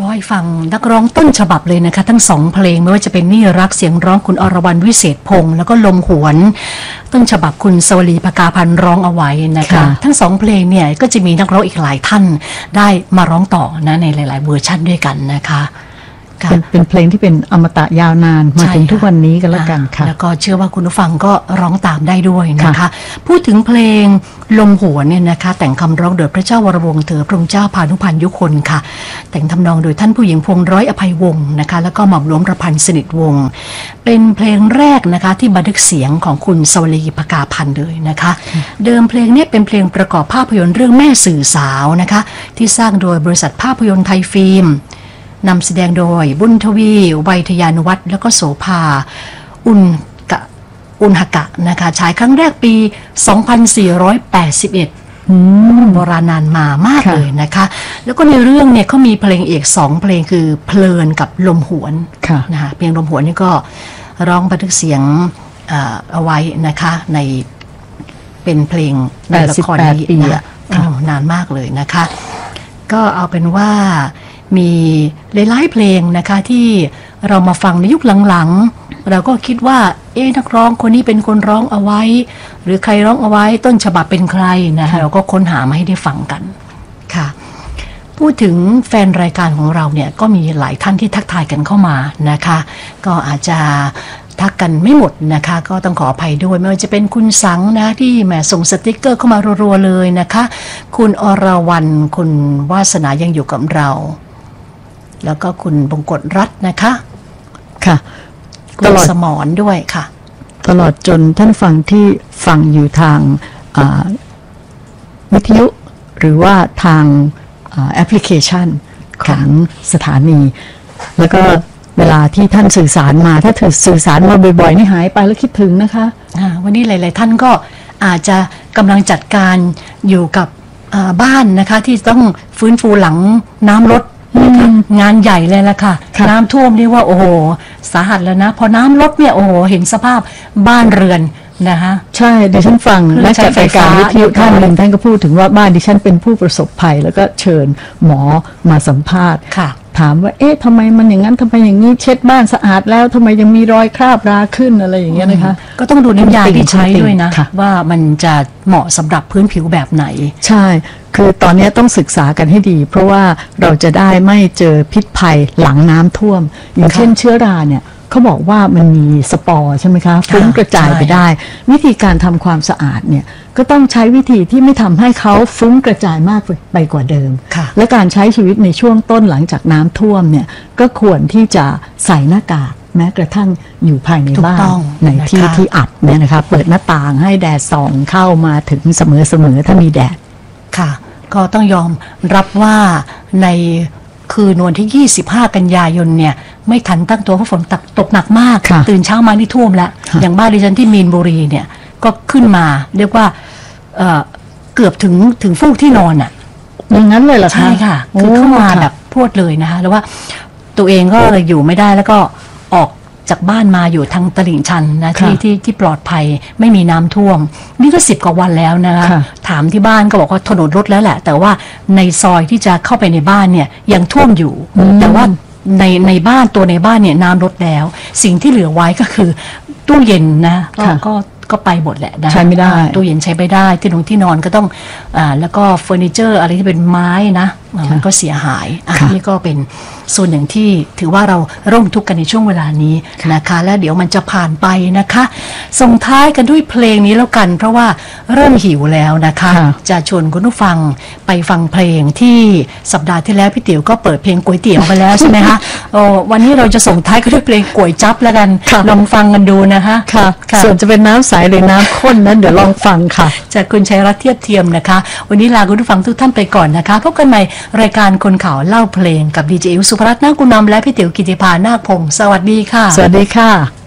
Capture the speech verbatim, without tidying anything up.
ให้ฟังนักร้องต้นฉบับเลยนะคะทั้งสองเพลงไม่ว่าจะเป็นนี่รักเสียงร้องคุณอรวรรณวิเศษพงษ์แล้วก็ลมหวนต้นฉบับคุณสวลีภกาพันธ์ร้องเอาไว้นะคะทั้งสองเพลงเนี่ยก็จะมีนักร้องอีกหลายท่านได้มาร้องต่อนะในหลายๆเวอร์ชันด้วยกันนะคะเป็นเป็นเพลงที่เป็นอมตะยาวนานมาถึงทุกวันนี้กันแล้วกันค่ะแล้วก็เชื่อว่าคุณผู้ฟังก็ร้องตามได้ด้วยนะคะพูดถึงเพลงลมหวนเนี่ยนะคะแต่งคำร้องโดยพระเจ้าวรวงศ์เถอพระองค์เจ้าพานุพันธ์ยุคนค่ะแต่งทำนองโดยท่านผู้หญิงพวงร้อยอภัยวงศ์นะคะแล้วก็หม่อมหลวงประพันธ์สนิทวงศ์เป็นเพลงแรกนะคะที่บันทึกเสียงของคุณสวลีภกาพันธ์เลยนะคะเดิมเพลงนี้เป็นเพลงประกอบภาพยนตร์เรื่องแม่สื่อสาวนะคะที่สร้างโดยบริษัทภาพยนตร์ไทยฟิล์มนำแสดงโดยบุญทวีไวยทยานุวัฒน์แล้วก็โสภาอุณกะอุณหกะนะคะฉายครั้งแรกปี สองพันสี่ร้อยแปดสิบเอ็ด อืมโบราณนานมามากเลยนะคะแล้วก็ในเรื่องเนี่ยเขามีเพลงเอกสองเพลงคือเพลินกับลมหวนนะคะเพลงลมหวนนี่ก็ร้องบันทึกเสียงเอาไว้นะคะในเป็นเพลงในละครนี้นะนานมากเลยนะคะก็เอาเป็นว่ามีหลายๆเพลงนะคะที่เรามาฟังในยุคหลังๆเราก็คิดว่าเอ๊ะนักร้องคนนี้เป็นคนร้องเอาไว้หรือใครร้องเอาไว้ต้นฉบับเป็นใครนะคะเราก็ค้นหามาให้ได้ฟังกันค่ะพูดถึงแฟนรายการของเราเนี่ยก็มีหลายท่านที่ทักทายกันเข้ามานะคะก็อาจจะทักกันไม่หมดนะคะก็ต้องขออภัยด้วยไม่ว่าจะเป็นคุณสังนะที่แหมส่งสติ๊กเกอร์เข้ามารัวๆเลยนะคะคุณอรวรรณคุณวาสนายังอยู่กับเราแล้วก็คุณบงกฎรัตน์นะคะค่ะตลอดสมรด้วยค่ะตลอดจนท่านฟังที่ฟังอยู่ทางวิทยุหรือว่าทางแอปพลิเคชันของสถานีแล้วก็เวลาที่ท่านสื่อสารมาถ้าถือสื่อสารมาบ่อยๆนี่หายไปแล้วคิดถึงนะคะวันนี้หลายๆท่านก็อาจจะกำลังจัดการอยู่กับบ้านนะคะที่ต้องฟื้นฟูหลังน้ำลดงานใหญ่เลยละค่ะน้ำท่วมนี่ว่าโอ้โหสาหัสแล้วนะพอน้ำลดเนี่ยโอ้โหเห็นสภาพบ้านเรือนนะคะใช่ดิฉันฟังและจัดรายการวิทยุท่านหนึ่งท่านก็พูดถึงว่าบ้านดิฉันเป็นผู้ประสบภัยแล้วก็เชิญหมอมาสัมภาษณ์ถามว่าเอ๊ะทำไมมันอย่างนั้นทำไมอย่างนี้เช็ดบ้านสะอาดแล้วทำไมยังมีรอยคราบราขึ้นอะไรอย่างเงี้ยนะคะก็ต้องดูน้ำยาที่ใช้ด้วยนะว่ามันจะเหมาะสำหรับพื้นผิวแบบไหนใช่คือตอนนี้ต้องศึกษากันให้ดีเพราะว่าเราจะได้ไม่เจอพิษภัยหลังน้ำท่วมอย่างเช่นเชื้อราเนี่ยเขาบอกว่ามันมีสปอร์ใช่ไหมคะฟุ้งกระจายไปได้วิธีการทำความสะอาดเนี่ยก็ต้องใช้วิธีที่ไม่ทำให้เขาฟุ้งกระจายมากไปกว่าเดิมและการใช้ชีวิตในช่วงต้นหลังจากน้ำท่วมเนี่ยก็ควรที่จะใส่หน้ากากแม้กระทั่งอยู่ภายในบ้านในที่ที่อับเนี่ยนะคะเปิดหน้าต่างให้แดดส่องเข้ามาถึงเสมอๆถ้ามีแดดค่ะก็ต้องยอมรับว่าในคืนวันที่ยี่สิบห้ากันยายนเนี่ยไม่ทันตั้งตัวเพราะฝนตกหนักมากตื่นเช้ามานี่ท่วมแล้วอย่างบ้านดิฉันที่มีนบุรีเนี่ยก็ขึ้นมาเรียกว่า เ, เกือบถึงถึงฟูกที่นอนอ่ะอย่างนั้นเลยเหรอคะใช่ค่ะคือเข้ามาแบบพรวดเลยนะคะแล้วว่าตัวเองก็เลยอยู่ไม่ได้แล้วก็ออกจากบ้านมาอยู่ทางตลิ่งชันนะที่ที่ที่ปลอดภัยไม่มีน้ำท่วมนี่ก็สิบกว่าวันแล้วนะคะถามที่บ้านก็บอกว่าถนนลดแล้วแหละแต่ว่าในซอยที่จะเข้าไปในบ้านเนี่ยยังท่วมอยู่แต่ว่าในในบ้านตัวในบ้านเนี่ยน้ำลดแล้วสิ่งที่เหลือไว้ก็คือตู้เย็นนะก็ก็ไปหมดแหละใช้ไม่ได้ตู้เย็นใช้ไม่ได้ที่นอนที่นอนก็ต้องอ่าแล้วก็เฟอร์นิเจอร์อะไรที่เป็นไม้นะมันก็เสียหายอันนี้ก็เป็นส่วนหนึ่งที่ถือว่าเราร่วมทุกข์กันในช่วงเวลานี้นะคะและเดี๋ยวมันจะผ่านไปนะคะส่งท้ายกันด้วยเพลงนี้แล้วกันเพราะว่าเริ่มหิวแล้วนะคะจะชวนคุณผู้ฟังไปฟังเพลงที่สัปดาห์ที่แล้วพี่ติ๋วก็เปิดเพลงก๋วยเตี๋ยวไปแล้วใช่ไหมคะโอ้วันนี้เราจะส่งท้ายกันด้วยเพลงก๋วยจั๊บแล้วกันลองฟังกันดูนะคะส่วนจะเป็นน้ำใสหรือน้ำข้นนั้นเดี๋ยวลองฟังค่ะจากคุณชัยรัตน์เทียบเทียมนะคะวันนี้ลาคุณผู้ฟังทุกท่านไปก่อนนะคะพบกันใหม่รายการคนข่าวเล่าเพลงกับดีเจอิ๋วสุภรัตน์นาคกุณนำและพี่ติ๋วกิติภานาคพงศ์สวัสดีค่ะสวัสดีค่ะ